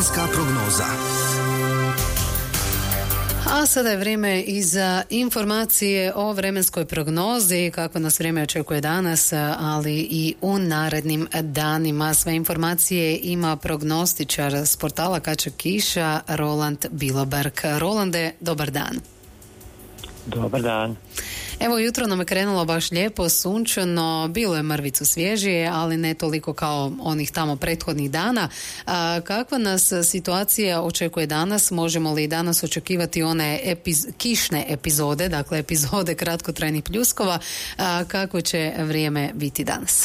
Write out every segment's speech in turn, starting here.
Vremenska prognoza. A sada je vrijeme i za informacije o vremenskoj prognozi, kako nas vrijeme očekuje danas, ali i u narednim danima. Sve informacije ima prognostičar s portala Kača Kiša, Roland Biloberg. Rolande, dobar dan. Dobar dan. Evo, jutro nam je krenulo baš lijepo, sunčano, bilo je mrvicu svježije, ali ne toliko kao onih tamo prethodnih dana. Kakva nas situacija očekuje danas? Možemo li danas očekivati one kišne epizode, dakle epizode kratkotrajnih pljuskova? Kako će vrijeme biti danas?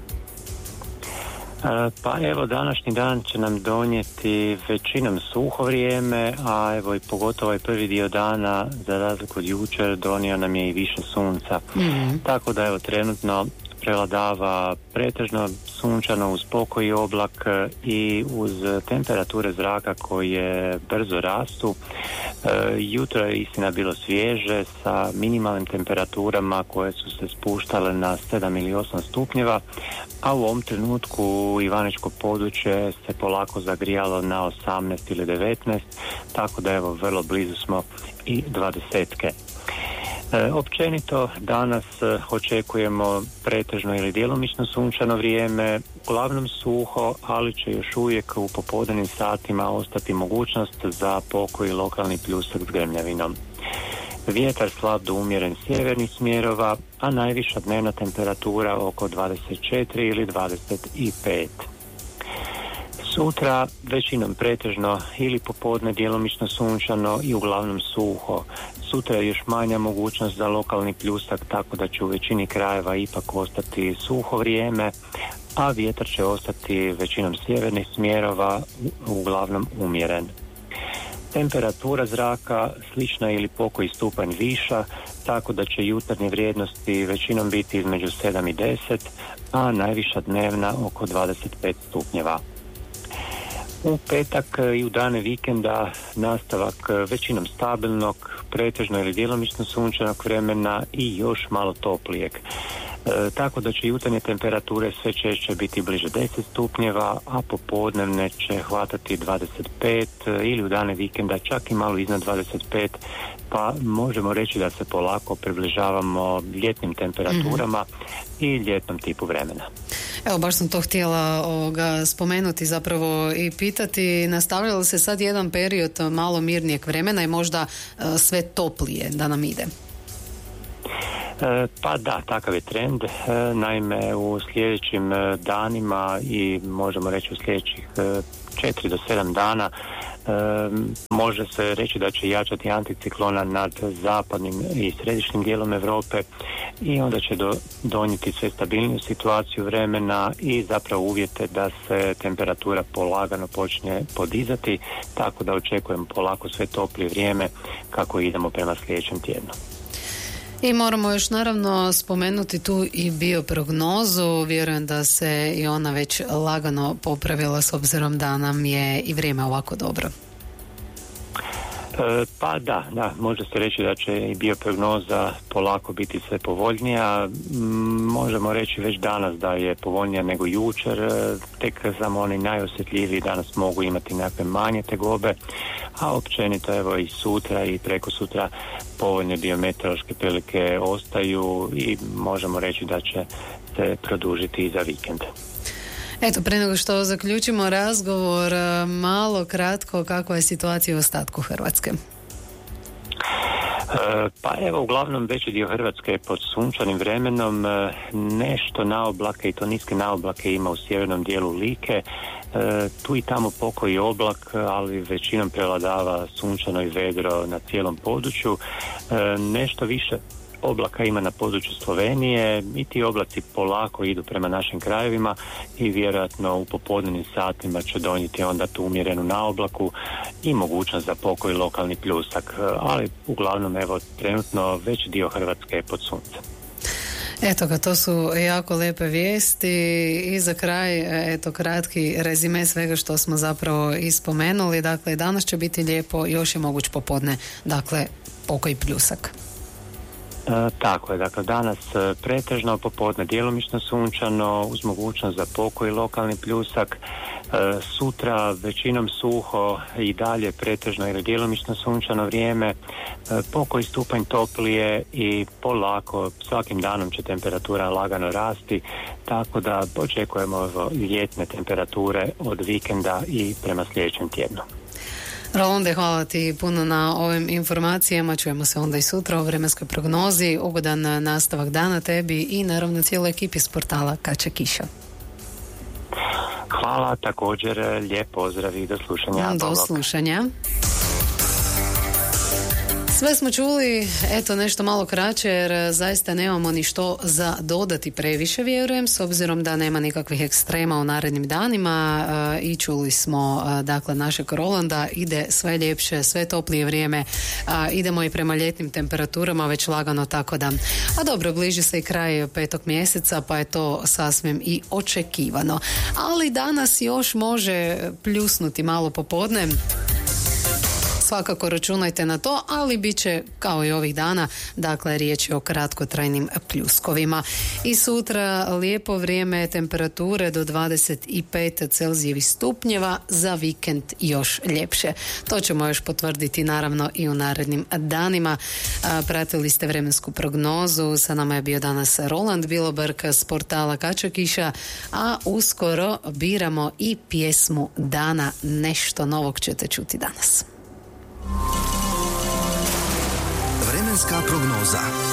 Pa evo, današnji dan će nam donijeti većinom suho vrijeme, a evo i pogotovo ovaj prvi dio dana, za razliku od jučer, donio nam je i više sunca. Tako da evo, trenutno prevladava pretežno sunčano uz pokoji oblak i uz temperature zraka koje brzo rastu. Jutro je istina bilo svježe sa minimalnim temperaturama koje su se spuštale na 7 ili 8 stupnjeva, a u ovom trenutku Ivaničko područje se polako zagrijalo na 18 ili 19, tako da evo vrlo blizu smo i 20-ke. Općenito danas očekujemo pretežno ili djelomično sunčano vrijeme, uglavnom suho, ali će još uvijek u popodnevnim satima ostati mogućnost za pokoji lokalni pljusak s grmljavinom. Vjetar slab do umjeren sjevernih smjerova, a najviša dnevna temperatura oko 24 ili 25. Sutra većinom pretežno ili popodne djelomično sunčano i uglavnom suho. Sutra je još manja mogućnost za lokalni pljusak, tako da će u većini krajeva ipak ostati suho vrijeme, a vjetar će ostati većinom sjevernih smjerova, uglavnom umjeren. Temperatura zraka slična ili pokoji stupanj viša, tako da će jutarnje vrijednosti većinom biti između 7 i 10, a najviša dnevna oko 25 stupnjeva. U petak i u dane vikenda nastavak većinom stabilnog, pretežno ili djelomično sunčanog vremena i još malo toplijeg. Tako da će jutarnje temperature sve češće biti bliže 10 stupnjeva, a popodnevne će hvatati 25 ili u dane vikenda čak i malo iznad 25, pa možemo reći da se polako približavamo ljetnim temperaturama i ljetnom tipu vremena. Evo, baš sam to htjela spomenuti zapravo i pitati, nastavlja li se sad jedan period malo mirnijeg vremena i možda sve toplije da nam ide? Pa da, takav je trend. Naime, u sljedećim danima i možemo reći u sljedećih 4 do 7 dana može se reći da će jačati anticiklona nad zapadnim i središnjim dijelom Europe i onda će donijeti sve stabilniju situaciju vremena i zapravo uvjete da se temperatura polagano počne podizati, tako da očekujemo polako sve toplije vrijeme kako idemo prema sljedećem tjednu. I moramo još naravno spomenuti tu i bioprognozu. Vjerujem da se i ona već lagano popravila s obzirom da nam je i vrijeme ovako dobro. Pa da, može se reći da će i bioprognoza polako biti sve povoljnija. Možemo reći već danas da je povoljnija nego jučer, tek samo oni najosjetljiviji danas mogu imati nekakve manje tegobe, a općenito evo i sutra i preko sutra povoljne biometeorološke prilike ostaju i možemo reći da će se produžiti i za vikend. Eto, pre nego što zaključimo razgovor, malo kratko, kakva je situacija u ostatku Hrvatske? Pa evo, uglavnom veći dio Hrvatske je pod sunčanim vremenom, nešto naoblake i to niske naoblake ima u sjevernom dijelu Like, tu i tamo pokoji oblak, ali većinom prevladava sunčano i vedro na cijelom području, nešto više oblaka ima na području Slovenije i ti oblaci polako idu prema našim krajevima i vjerojatno u popodnevnim satima će donijeti onda tu umjerenu naoblaku i mogućnost za pokoj lokalni pljusak, ali uglavnom evo trenutno veći dio Hrvatske je pod suncem. Eto ga, to su jako lijepe vijesti i za kraj, eto, kratki rezime svega što smo zapravo ispomenuli. Dakle, danas će biti lijepo, još je moguć popodne, dakle, pokoj pljusak. Tako je, dakle danas pretežno, popodne djelomično sunčano uz mogućnost za pokoj lokalni pljusak. Sutra većinom suho i dalje pretežno ili djelomično sunčano vrijeme, pokoji stupanj toplije i polako svakim danom će temperatura lagano rasti, tako da očekujemo ljetne temperature od vikenda i prema sljedećem tjednu. Rolande, hvala ti puno na ovim informacijama. Čujemo se onda i sutra o vremenskoj prognozi. Ugodan nastavak dana tebi i naravno cijeloj ekipi s portala Kača Kiša. Hvala, također lijep pozdrav i do slušanja. Do slušanja. Sve smo čuli, eto nešto malo kraće jer zaista nemamo ni što za dodati previše, vjerujem, s obzirom da nema nikakvih ekstrema u narednim danima i čuli smo, dakle, našeg Rolanda, ide sve ljepše, sve toplije vrijeme, idemo i prema ljetnim temperaturama već lagano, tako da, a dobro, bliži se i kraj 5. mjeseca pa je to sasvim i očekivano. Ali danas još može pljusnuti malo popodne. Svakako računajte na to, ali bit će kao i ovih dana, dakle riječ je o kratkotrajnim pljuskovima. I sutra lijepo vrijeme, temperature do 25 Celzijevih stupnjeva, za vikend još ljepše. To ćemo još potvrditi naravno i u narednim danima. Pratili ste vremensku prognozu, sa nama je bio danas Roland Bilobrk s portala Kača Kiša, a uskoro biramo i pjesmu dana, nešto novog ćete čuti danas. Vremenska prognoza.